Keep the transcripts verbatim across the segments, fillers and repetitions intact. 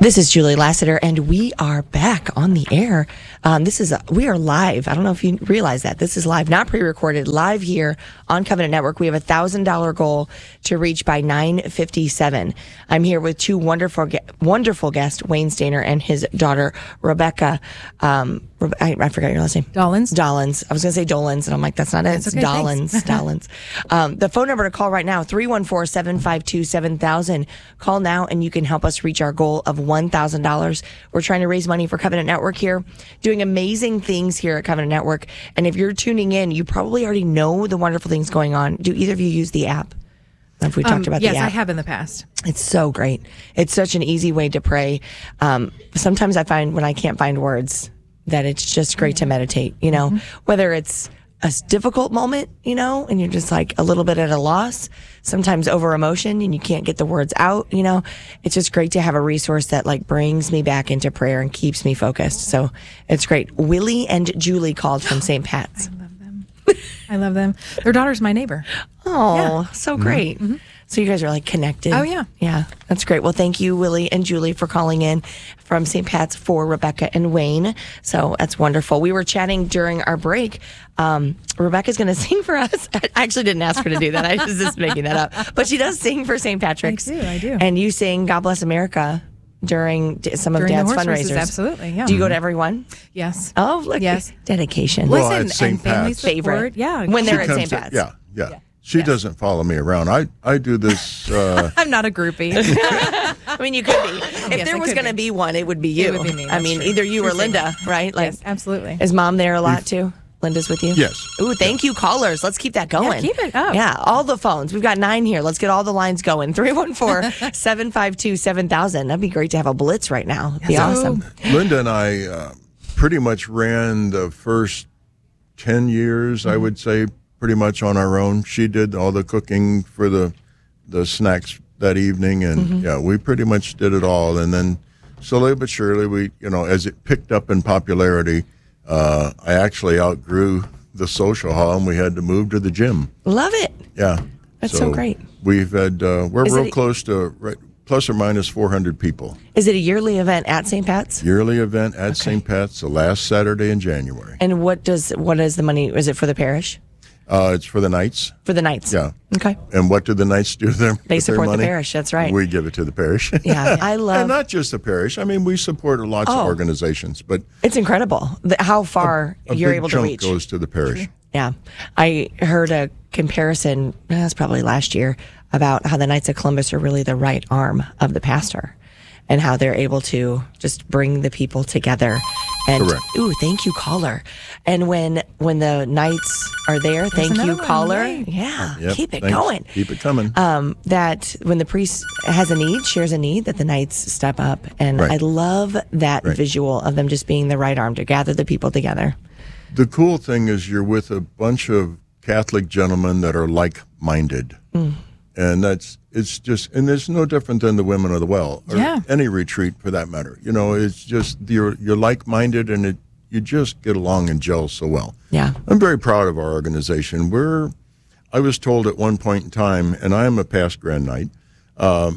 This is Julie Lassiter, and we are back on the air. Um, this is a, we are live. I don't know if you realize that this is live, not pre-recorded, live here on Covenant Network. We have a thousand dollar goal to reach by nine fifty-seven. I'm here with two wonderful, wonderful guests, Wayne Stainer and his daughter Rebecca. Um, I, I forgot your last name. Dollins. Dollins. I was going to say Dolans, and I'm like, that's not it. That's It's okay, Dollins. Dollins. Um, the phone number to call right now, three one four, seven five two, seven thousand. Call now, and you can help us reach our goal of one thousand dollars. We're trying to raise money for Covenant Network here, doing amazing things here at Covenant Network. And if you're tuning in, you probably already know the wonderful things going on. Do either of you use the app? If we talked Um, about yes, the app. I have in the past. It's so great. It's such an easy way to pray. Um, sometimes I find when I can't find words that it's just great to meditate, you know, mm-hmm. whether it's a difficult moment, you know, and you're just like a little bit at a loss, sometimes over emotion and you can't get the words out, you know, it's just great to have a resource that like brings me back into prayer and keeps me focused. So it's great. Willie and Julie called from Saint Pat's. I love them. I love them. Their daughter's my neighbor. Oh, yeah. So great. Mm-hmm. So you guys are like connected. Oh, yeah. Yeah, that's great. Well, thank you, Willie and Julie, for calling in from Saint Pat's for Rebecca and Wayne. So that's wonderful. We were chatting during our break. Um, Rebecca's going to sing for us. I actually didn't ask her to do that. I was just making that up. But she does sing for Saint Patrick's. I do, I do. And you sing God Bless America during some of during Dad's the horse fundraisers. Races, absolutely, yeah. Do you go to every one? Yes. Oh, look. Yes. Dedication. Well, Listen, at Saint and family Pat's. support, Favorite. yeah. When they're She at comes Saint to- Pat's. yeah, yeah. Yeah. She Yeah. doesn't follow me around. I, I do this. Uh, I'm not a groupie. I mean, you could be. If Yes, there I was could going to be. be one, it would be you. It would be me, I that's mean, true. either you True or Linda, statement. right? Like, Yes, absolutely. Is Mom there a lot too? Linda's with you? Yes. Ooh, thank you, callers. Let's keep that going. keep it up. Yeah, all the phones. We've got nine here. Let's get all the lines going. three one four, seven five two, seven thousand. That'd be great to have a blitz right now. That'd be So- awesome. Linda and I uh, pretty much ran the first ten years, mm-hmm. I would say, pretty much on our own. She did all the cooking for the the snacks that evening, and mm-hmm. yeah, we pretty much did it all. And then slowly but surely, we, you know, as it picked up in popularity, uh, I actually outgrew the social hall, and we had to move to the gym. Love it. Yeah, That's so great. We've had uh, we're Is real it- close to right, plus or minus four hundred people. Is it a yearly event at Saint Pat's? Yearly event at Saint Pat's, the last Saturday in January. And what does what is the money? Is it for the parish? Uh, it's for the Knights. For the Knights. Yeah. Okay. And what do the Knights do? Their, They with their support the money? parish. That's right. We give it to the parish. Yeah, I love. And not just the parish. I mean, we support lots Oh. of organizations, but It's incredible the, how far a you're big able to chunk reach. goes to the parish. Yeah. I heard a comparison, that's probably last year, about how the Knights of Columbus are really the right arm of the pastor and how they're able to just bring the people together. And Correct. ooh, thank you, caller. And when when the Knights are there, thank another you, one, caller. yay. Yeah, Yep, keep it thanks. going. Keep it coming. Um, that when the priest has a need, shares a need, that the Knights step up. And Right. I love that Right. visual of them just being the right arm to gather the people together. The cool thing is you're with a bunch of Catholic gentlemen that are like-minded. Mm. And that's, it's just, and it's no different than the Women of the Well, or Yeah. any retreat for that matter. You know, it's just, you're, you're like-minded, and it, you just get along and gel so well. Yeah. I'm very proud of our organization. We're, I was told at one point in time, and I am a past Grand Knight, um,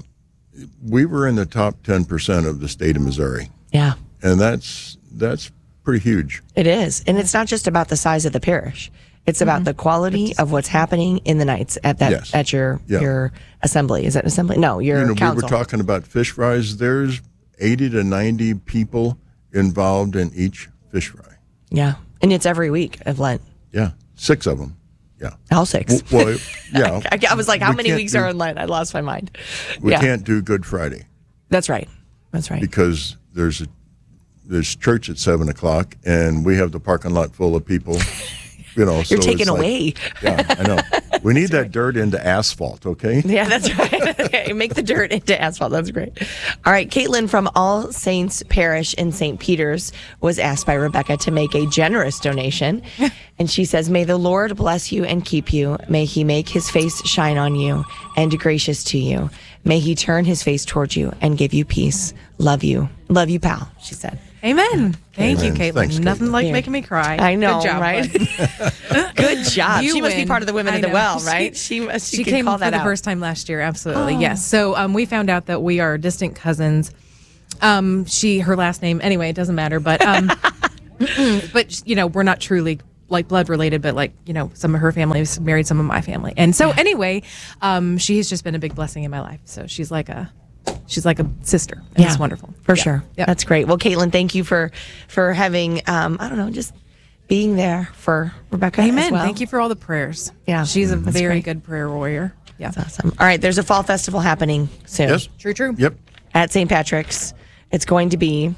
we were in the top ten percent of the state of Missouri. Yeah. And that's, that's pretty huge. It is. And it's not just about the size of the parish. It's about the quality of what's happening in the Knights at that Yes. at your Yeah. your assembly. Is that an assembly? No, your You know, council. we were talking about fish fries. There's eighty to ninety people involved in each fish fry. Yeah. And it's every week of Lent. Yeah, six of them. Yeah. All six. Well, yeah. I, I was like, how We many can't weeks do- are in Lent? I lost my mind. We yeah. can't do Good Friday That's right. That's right. because there's a there's church at seven o'clock, and we have the parking lot full of people. You know, You're so taken it's like- away. Yeah, I know. We need that dirt into asphalt, okay? Yeah, that's right. Okay, make the dirt into asphalt. That's great. All right, Caitlin from All Saints Parish in Saint Peter's was asked by Rebecca to make a generous donation. And she says, may the Lord bless you and keep you. May he make his face shine on you and gracious to you. May he turn his face towards you and give you peace. Love you. Love you, pal, she said. Amen. Thank Amen. you, Caitlin. Thanks, Nothing Caitlin. like Here. making me cry. I know, Good job, right? bud. Good job. You she must be win. part of the Women I of the know. Well, She- right? She must. She, She could came call for that the out. first time last year. Absolutely. Oh. Yes. So um, we found out that we are distant cousins Um, she, her last name, anyway, it doesn't matter. But, um, but you know, we're not truly like blood related, but like, you know, some of her family has married some of my family. And so anyway, um, she has just been a big blessing in my life. So she's like a, she's like a sister. And Yeah, it's wonderful. for Yeah. sure. Yeah. That's great. Well, Caitlin, thank you for for having um, I don't know, just being there for Rebecca. Amen. As well. Thank you for all the prayers. Yeah. She's a That's very great. good prayer warrior. Yeah. That's awesome. All right, there's a fall festival happening soon. Yes. True, true. Yep. At Saint Patrick's. It's going to be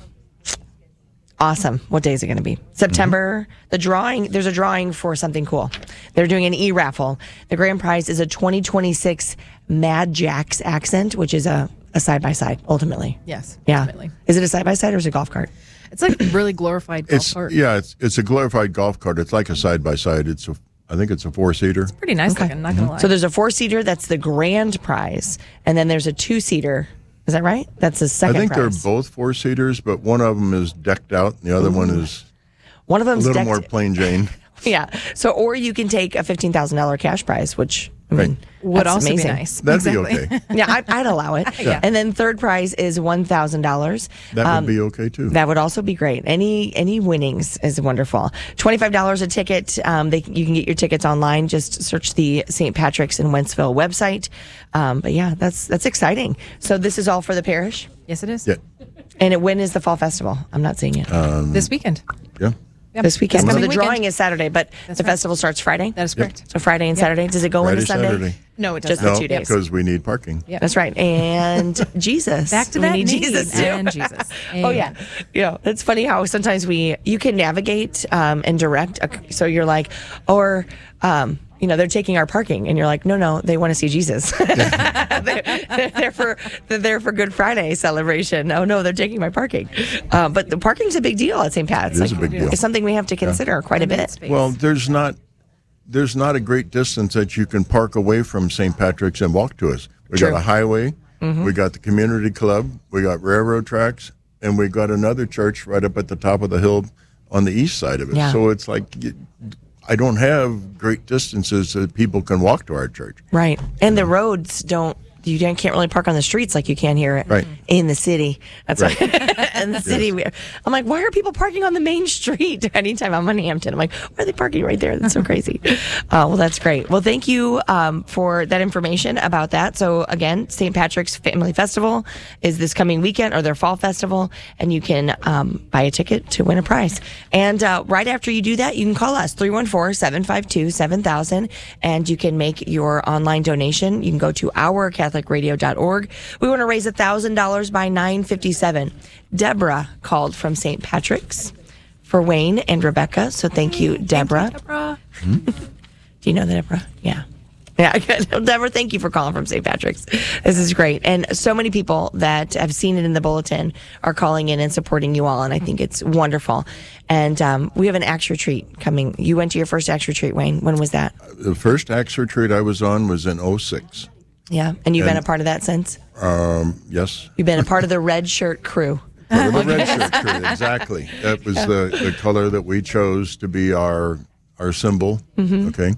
awesome. What day is it going to be? September. The drawing, there's a drawing for something cool. They're doing an e-raffle. The grand prize is a twenty twenty-six Mad Jack's Accent, which is a, a side-by-side, ultimately. Yes. Yeah. Ultimately. Is it a side-by-side or is it a golf cart? It's like really glorified golf It's cart. yeah, it's it's a glorified golf cart. It's like a side by side. It's a I think it's a four seater. Pretty nice looking, not gonna lie. So there's a four-seater, that's the grand prize. And then there's a two-seater. Is that right? That's the I second think prize. they're both four seaters, but one of them is decked out, and the other one is One of a them's little decked- more plain Jane. Yeah. So, or you can take a fifteen thousand dollars cash prize, which I mean, Right. would that's also amazing. be nice. That'd Exactly. be okay. Yeah, I, I'd allow it. Yeah. And then third prize is one thousand dollars. That would be okay too. That would also be great. Any any winnings is wonderful. Twenty-five dollars a ticket. Um, they you can get your tickets online. Just search the Saint Patrick's in Wentzville website. Um, but yeah, that's that's exciting. So this is all for the parish. Yes, it is. Yeah, And it, when is the fall festival? I'm not seeing it This weekend. yeah. Yep. this weekend. This So the coming drawing weekend. is Saturday, but That's the right. festival starts Friday. That is correct. So Friday and Saturday. Does it go Friday, into Sunday? Saturday. No, it Just doesn't. the No, two days. because we need parking. Yeah. That's right. And Jesus. Back to we that need need Jesus too. and Jesus. Oh yeah, yeah. It's funny how sometimes we you can navigate um, and direct. A, so you're like, or um, you know, they're taking our parking, and you're like, no, no, they want to see Jesus. they're, they're there for they're there for Good Friday celebration. Oh no, they're taking my parking. Uh, but the parking's a big deal at Saint Pat's. It is a big deal. It's something we have to consider quite a bit. Space. Well, there's not there's not a great distance that you can park away from Saint Patrick's and walk to us. We True. got a highway, we got the community club, we got railroad tracks, and we got another church right up at the top of the hill on the east side of it. Yeah. So it's like you- I don't have great distances that people can walk to our church. Right. And the roads don't, you don't- can't really park on the streets like you can here Right. in the city. That's Right. right. In the city. we I'm like, why are people parking on the main street? Anytime I'm in Hampton, I'm like, why are they parking right there? That's so crazy. Uh, well, that's great. Well, thank you um, for that information about that. So again, Saint Patrick's Family Festival is this coming weekend, or their fall festival, and you can um, buy a ticket to win a prize. And uh, right after you do that, you can call us, three one four, seven five two, seven thousand, and you can make your online donation. You can go to our catholic radio dot org. We want to raise one thousand dollars by nine fifty-seven. Deborah called from Saint Patrick's for Wayne and Rebecca. So thank you, Deborah. Deborah. Do you know Deborah? Yeah. Yeah, Deborah, thank you for calling from Saint Patrick's. This is great. And so many people that have seen it in the bulletin are calling in and supporting you all, and I think it's wonderful. And um, we have an Acts retreat coming. You went to your first Acts retreat, Wayne. When was that? The first Acts retreat I was on was in oh six. Yeah. And you've been a And- part of that since? Um, yes. You've been a part of the red shirt crew. Part of the red shirt crew, exactly. That was the, the color that we chose to be our our symbol. Okay,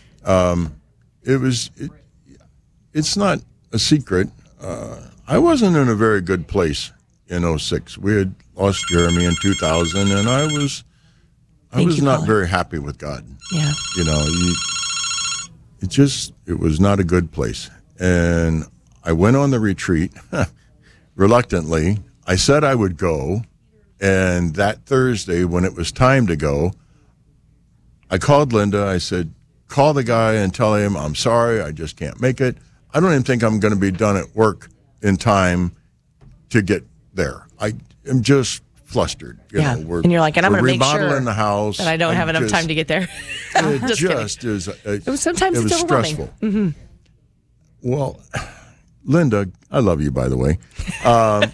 um, it was. It, it's not a secret. Uh, I wasn't in a very good place in oh six. We had lost Jeremy in two thousand, and I was I Thank was you, not Colin. very happy with God. Yeah. You know, you, it just it was not a good place, and I went on the retreat reluctantly. I said I would go, and that Thursday when it was time to go, I called Linda. I said, call the guy and tell him I'm sorry, I just can't make it. I don't even think I'm going to be done at work in time to get there. I am just flustered. You Yeah. know, we're, And you're like, and I'm we're gonna make sure remodeling the house. That I don't have I'm enough just- time to get there. It Just just, kidding. is. It, was- sometimes it it's was overwhelming. stressful. Mm-hmm. Well, Linda, I love you, by the way. Um,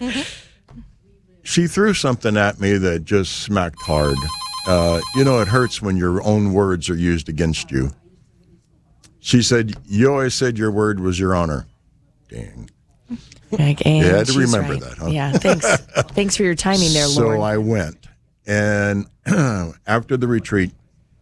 she threw something at me that just smacked hard. Uh, you know, it hurts when your own words are used against you. She said, "You always said your word was your honor." Dang. Like, and You had to she's remember right. that, huh? Yeah. Thanks. Thanks for your timing there, So Lord. I went, and after the retreat,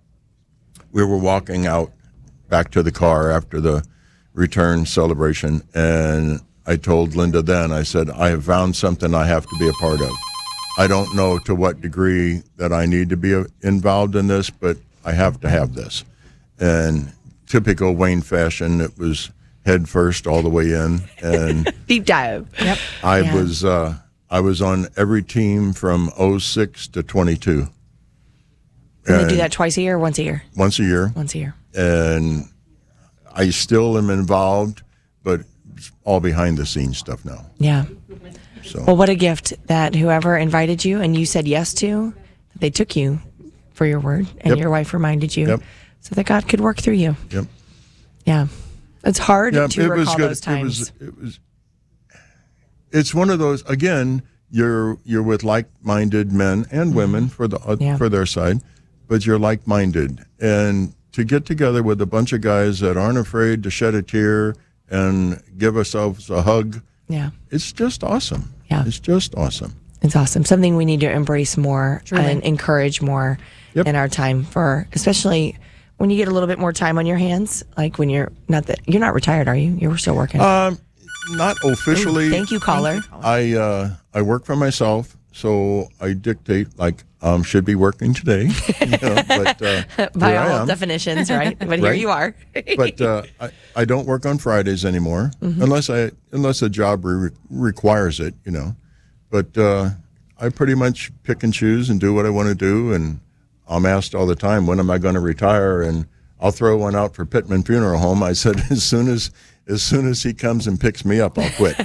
we were walking out back to the car after the return celebration, and I told Linda then, I said, I have found something I have to be a part of. I don't know to what degree that I need to be involved in this, but I have to have this. And typical Wayne fashion, it was head first all the way in. And Deep dive. Yep. I Yeah. was uh, I was on every team from oh six to twenty-two. And they do And that twice a year or once a year? Once a year. Once a year. And I still am involved, but it's all behind the scenes stuff now. Yeah. So Well, what a gift that whoever invited you and you said yes to, that they took you for your word and Yep. your wife reminded you Yep. so that God could work through you. Yep. Yeah. It's hard Yeah, to it was recall good. those times. It was. It was. It's one of those. Again, you're you're with like-minded men and women for the uh, Yeah. for their side, but you're like-minded, and to get together with a bunch of guys that aren't afraid to shed a tear and give ourselves a hug, Yeah. it's just awesome. Yeah. It's just awesome. It's awesome. Something we need to embrace more Truly. and encourage more Yep. in our time for, especially when you get a little bit more time on your hands. Like when you're not that you're not retired, are you? You're still working. Um, not officially. Thank you, caller. I uh, I work for myself, so I dictate like um should be working today, you know, but uh, By here I all am. definitions, right? But here Right. you are. But uh, I, I don't work on Fridays anymore Mm-hmm. unless I unless a job re- requires it, you know. But uh, I pretty much pick and choose and do what I want to do, and I'm asked all the time, when am I going to retire? And I'll throw one out for Pittman Funeral Home. I said, as soon as as soon as he comes and picks me up, I'll quit.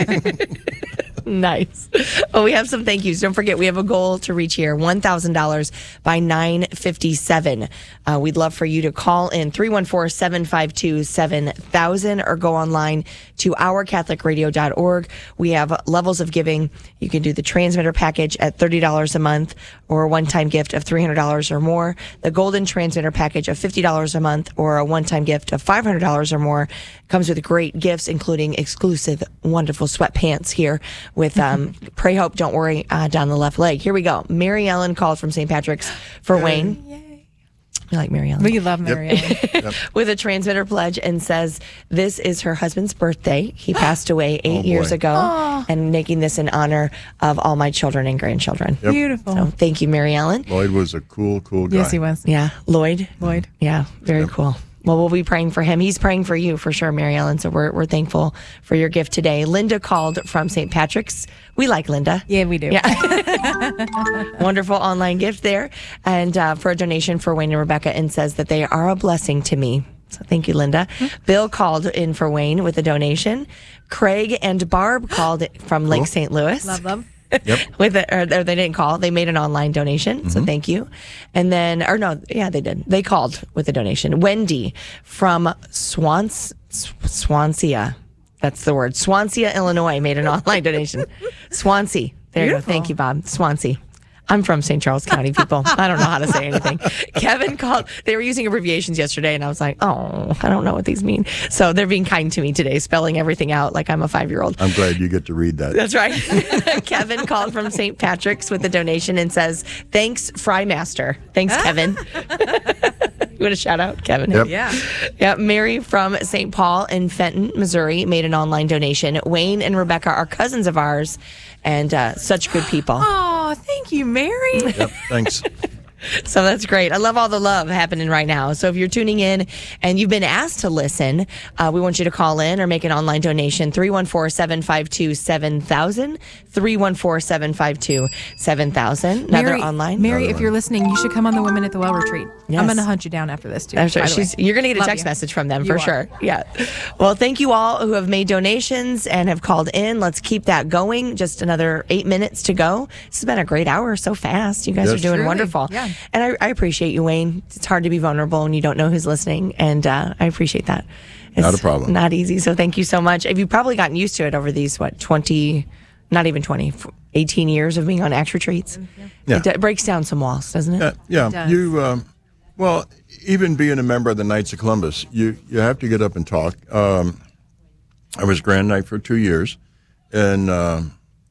Nice. Well, we have some thank yous. Don't forget, we have a goal to reach here one thousand dollars by nine fifty-seven. Uh, we'd love for you to call in three one four, seven five two, seven thousand or go online to our catholic radio dot org. We have levels of giving. You can do the transmitter package at thirty dollars a month or a one-time gift of three hundred dollars or more, the golden transmitter package of fifty dollars a month or a one-time gift of five hundred dollars or more. Comes with great gifts, including exclusive, wonderful sweatpants here with um, Pray Hope, Don't Worry uh, down the left leg. Here we go. Mary Ellen called from Saint Patrick's for Wayne. Yay. You like Mary Ellen? We love Mary Ellen. With a transmitter pledge and says this is her husband's birthday. He passed away eight Oh, boy. years ago, and making this in honor of all my children and grandchildren. Yep. Beautiful. So thank you, Mary Ellen. Lloyd was a cool, cool guy. Yes, he was. Yeah, Lloyd. Lloyd. Yeah, very cool. Well, we'll be praying for him. He's praying for you for sure, Mary Ellen. So we're we're thankful for your gift today. Linda called from Saint Patrick's. We like Linda. Yeah, we do. Yeah. Wonderful online gift there. And uh, for a donation for Wayne and Rebecca, and says that they are a blessing to me. So thank you, Linda. Bill called in for Wayne with a donation. Craig and Barb called from Lake Saint Louis. Love them. Yep. With a, or they didn't call. They made an online donation. So thank you. And then, or no, yeah, they did. They called with a donation. Wendy from Swans, Swansea. That's the word. Swansea, Illinois made an online donation. Swansea. There you go. Beautiful. Thank you, Bob. Swansea. I'm from Saint Charles County, people. I don't know how to say anything. Kevin called. They were using abbreviations yesterday, and I was like, oh, I don't know what these mean. So they're being kind to me today, spelling everything out like I'm a five-year-old. I'm glad you get to read that. That's right. Kevin called from Saint Patrick's with a donation and says, thanks, Fry Master. Thanks, Kevin. You want a shout out, Kevin? Yep. Yeah. Yeah, Mary from Saint Paul in Fenton, Missouri, made an online donation. Wayne and Rebecca are cousins of ours and uh, such good people. Oh, thank you, Mary. Yep. Thanks. So that's great. I love all the love happening right now. So if you're tuning in and you've been asked to listen, uh, we want you to call in or make an online donation. three one four, seven five two, seven thousand. three one four, seven five two, seven thousand. Another Mary, online. Mary, Another if one. you're listening, you should come on the Women at the Well retreat. Yes. I'm going to hunt you down after this, too. That's right. by the She's, way. you're going to get a Love text you. message from them You for are. sure. Yeah. Well, thank you all who have made donations and have called in. Let's keep that going. Just another eight minutes to go. This has been a great hour so fast. You guys Yes. are doing Truly. wonderful. Yeah. And I, I appreciate you, Wayne. It's hard to be vulnerable and you don't know who's listening. And uh, I appreciate that. It's Not a problem. Not easy. So thank you so much. Have you probably gotten used to it over these, what, twenty, not even twenty, eighteen years of being on Acts retreats? Yeah. It, d- breaks down some walls, doesn't it? Yeah, yeah. does. You, um, well, even being a member of the Knights of Columbus, you you have to get up and talk. Um, I was Grand Knight for two years, and uh,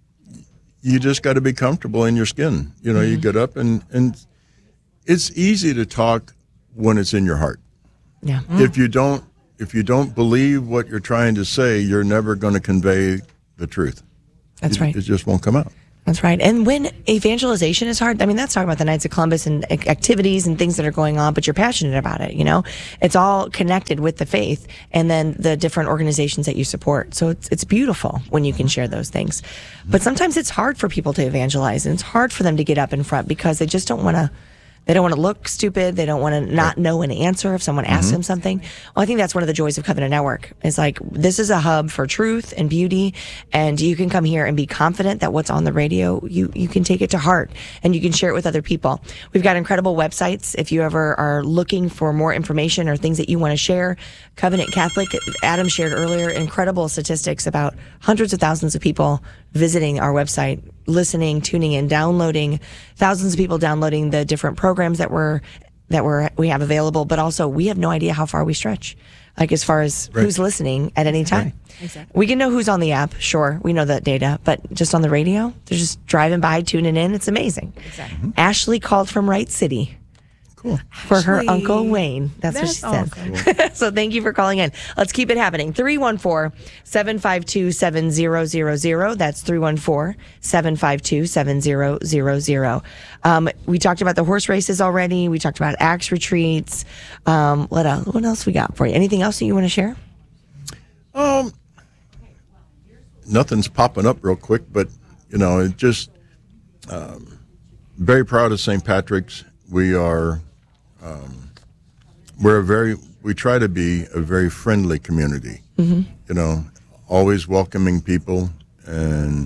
you just got to be comfortable in your skin. You know, you get up and and it's easy to talk when it's in your heart. Yeah. If you don't, if you don't believe what you're trying to say, you're never going to convey the truth. That's it, right. It just won't come out. That's right. And when evangelization is hard, I mean, that's talking about the Knights of Columbus and ac- activities and things that are going on, but you're passionate about it, you know? It's all connected with the faith and then the different organizations that you support. So it's it's beautiful when you can share those things. But sometimes it's hard for people to evangelize, and it's hard for them to get up in front because they just don't want to They don't want to look stupid. They don't want to not know an answer if someone asks them something. Well, I think that's one of the joys of Covenant Network. Is like, this is a hub for truth and beauty, and you can come here and be confident that what's on the radio, you, you can take it to heart and you can share it with other people. We've got incredible websites. If you ever are looking for more information or things that you want to share, Covenant Catholic, Adam shared earlier, incredible statistics about hundreds of thousands of people visiting our website, listening, tuning in, downloading, thousands of people downloading the different programs that we're that we're we have available, but also we have no idea how far we stretch, like as far as Right. who's listening at any time. Right. Exactly. We can know who's on the app, sure, we know that data, but just on the radio, they're just driving by, tuning in. It's amazing. Exactly. Mm-hmm. Ashley called from Wright City. Cool. For her Ashley. Uncle Wayne. That's, That's what she said. So thank you for calling in. Let's keep it happening. three one four, seven five two, seven zero zero zero. That's three one four, seven five two, seven zero zero zero. Um, we talked about the horse races already. We talked about Acts retreats. Um, what else, what else we got for you? Anything else that you want to share? Um, nothing's popping up real quick, but you know, it just um, very proud of Saint Patrick's. We are, um, we're a very, we try to be a very friendly community. Mm-hmm. You know, always welcoming people, and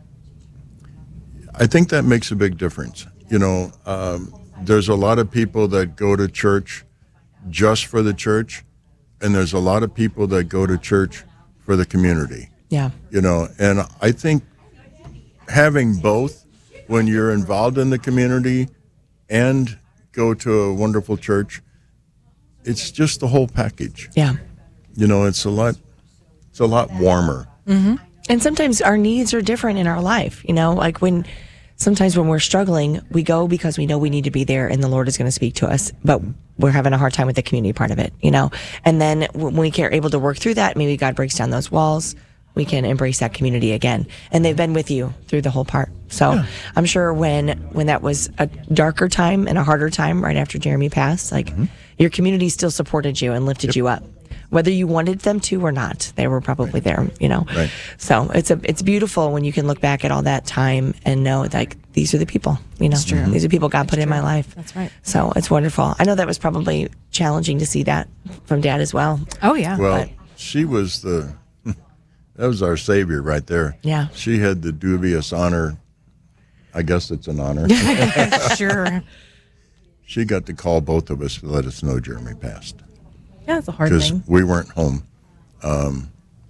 I think that makes a big difference. You know, um, there's a lot of people that go to church just for the church, and there's a lot of people that go to church for the community. Yeah. You know, and I think having both, when you're involved in the community and go to a wonderful church, it's just the whole package. Yeah. You know, it's a lot, it's a lot warmer. And sometimes our needs are different in our life, you know, like when sometimes when we're struggling, we go because we know we need to be there and the Lord is going to speak to us, but we're having a hard time with the community part of it, you know. And then when we are able to work through that, maybe God breaks down those walls, we can embrace that community again. And they've been with you through the whole part. So Yeah. I'm sure when when that was a darker time and a harder time right after Jeremy passed, like your community still supported you and lifted you up. Whether you wanted them to or not, they were probably there, you know. Right. So it's a it's beautiful when you can look back at all that time and know like these are the people, you know. These are people God put in my life. That's right. So it's wonderful. I know that was probably challenging to see that from Dad as well. Oh yeah. Well, But- she was the, that was our savior right there. Yeah. She had the dubious honor, I guess it's an honor. Sure. She got to call both of us to let us know Jeremy passed. Yeah, it's a hard Because thing. we weren't home. Um,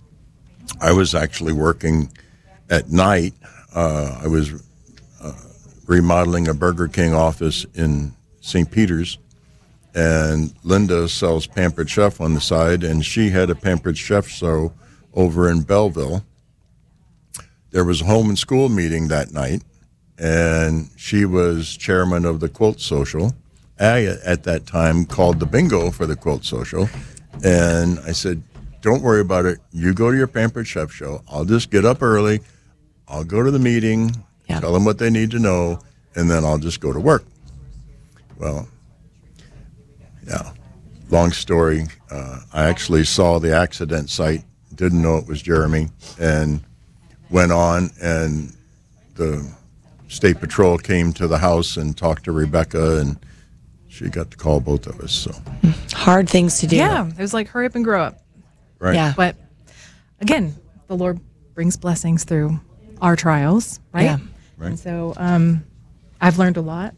I was actually working at night. Uh, I was uh, remodeling a Burger King office in Saint Peter's, and Linda sells Pampered Chef on the side, and she had a Pampered Chef show over in Belleville. There was a home and school meeting that night, and she was chairman of the Quilt Social. I, at that time, called the bingo for the Quilt Social, and I said, don't worry about it. You go to your Pampered Chef show. I'll just get up early. I'll go to the meeting, Yeah. tell them what they need to know, and then I'll just go to work. Well, yeah, long story. Uh, I actually saw the accident site, didn't know it was Jeremy, and went on, and the State Patrol came to the house and talked to Rebecca, and she got to call both of us. So, Hard things to do. Yeah. It was like hurry up and grow up. right. Yeah. But again, the Lord brings blessings through our trials, right? Yeah. Right. And so um, I've learned a lot,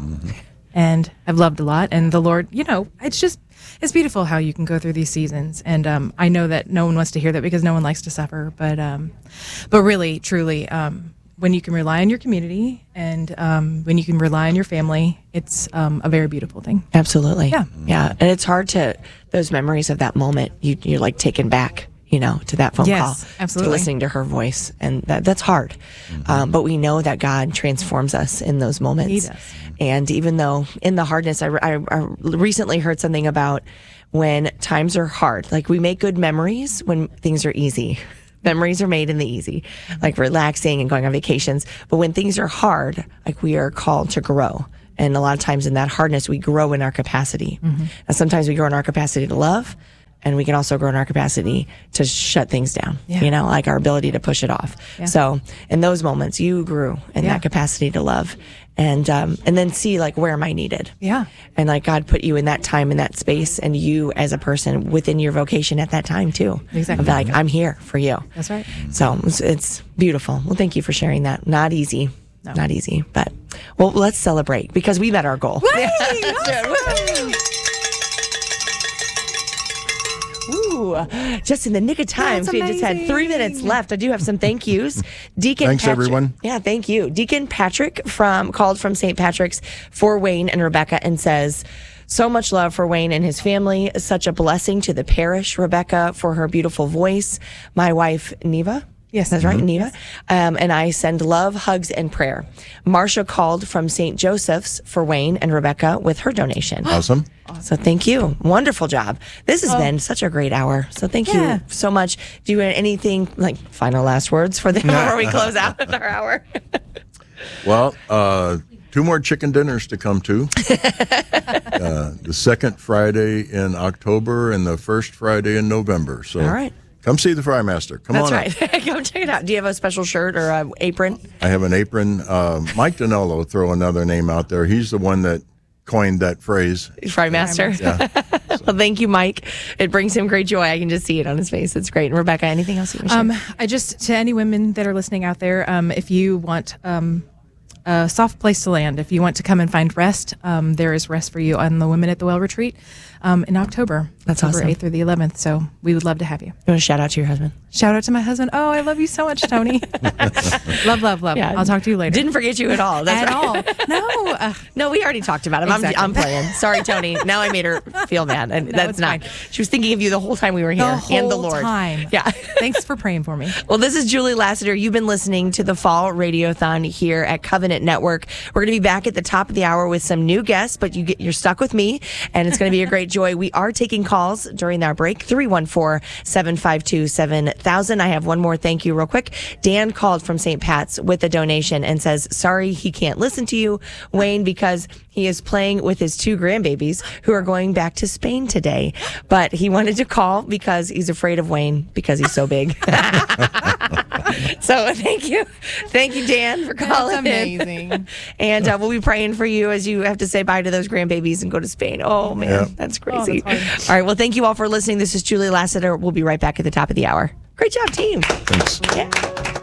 and I've loved a lot. And the Lord, you know, it's just it's beautiful how you can go through these seasons. And um, I know that no one wants to hear that because no one likes to suffer. But um, but really, truly, um, when you can rely on your community and um, when you can rely on your family, it's um, a very beautiful thing. Absolutely. Yeah. Yeah. And it's hard to, those memories of that moment, you, you're like taken back, you know, to that phone Yes, call, absolutely. to listening to her voice. And that, that's hard. Um, but we know that God transforms us in those moments. He does. And even though in the hardness, I, I, I recently heard something about when times are hard, like we make good memories when things are easy. Memories are made in the easy, like relaxing and going on vacations. But when things are hard, like we are called to grow. And a lot of times in that hardness, we grow in our capacity. Mm-hmm. And sometimes we grow in our capacity to love, and we can also grow in our capacity to shut things down, Yeah. you know, like our ability to push it off. Yeah. So in those moments, you grew in Yeah. that capacity to love, and um, and then see, like, where am I needed? Yeah. And like God put you in that time, in that space, and you as a person within your vocation at that time too. Exactly. Of like, I'm here for you. That's right. So it's, it's beautiful. Well, thank you for sharing that. Not easy. No. Not easy. But, well, let's celebrate because we met our goal. Ooh, just in the nick of time. That's So you just had three amazing. minutes left. I do have some thank yous. Deacon Thanks, Patrick, everyone. Yeah, thank you. Deacon Patrick from called from Saint Patrick's for Wayne and Rebecca and says, so much love for Wayne and his family. Such a blessing to the parish. Rebecca for her beautiful voice. My wife, Neva. Yes. That's right, Neva. Um, and I send love, hugs, and prayer. Marcia called from Saint Joseph's for Wayne and Rebecca with her donation. Awesome. So thank you. Wonderful job. This has been such a great hour. So thank Yeah. you so much. Do you have anything, like final last words for the before we close out our hour? Well, uh, two more chicken dinners to come to. uh, the second Friday in October and the first Friday in November. So All right. come see the Fry Master. Come That's on right. up. Come check it out. Do you have a special shirt or an apron? I have an apron. Uh, Mike Danello, throw another name out there. He's the one that coined that phrase. Fry Master. Well, thank you, Mike. It brings him great joy. I can just see it on his face. It's great. And Rebecca, anything else you want to share? Um, I just to any women that are listening out there, um, if you want um, a soft place to land, if you want to come and find rest, um, there is rest for you on the Women at the Well retreat um, in October. That's October awesome. eighth through the eleventh. So we would love to have you. You want to shout out to your husband? Shout out to my husband. Oh, I love you so much, Tony. love, love, love. Yeah. I'll talk to you later. Didn't forget you at all. That's at right. all. No. Uh, No, we already talked about him. Exactly. I'm, I'm playing. Sorry, Tony. Now I made her feel bad. And that's it's not. fine. She was thinking of you the whole time we were here. the whole and the Lord. time. Yeah. Thanks for praying for me. Well, this is Julie Lassiter. You've been listening to the Fall Radiothon here at Covenant Network. We're going to be back at the top of the hour with some new guests, but you get, you're stuck with me, and it's going to be a great joy. We are taking calls during our break, three one four, seven five two, seven thousand. I have one more thank you real quick. Dan called from Saint Pat's with a donation and says, sorry he can't listen to you, Wayne, because he is playing with his two grandbabies who are going back to Spain today. But he wanted to call because he's afraid of Wayne because he's so big. So thank you. Thank you, Dan, for calling That's in. amazing. And uh, we'll be praying for you as you have to say bye to those grandbabies and go to Spain. Oh, man, Yeah. that's crazy. Oh, that's all right. Well, thank you all for listening. This is Julie Lassiter. We'll be right back at the top of the hour. Great job, team. Thanks. Yeah.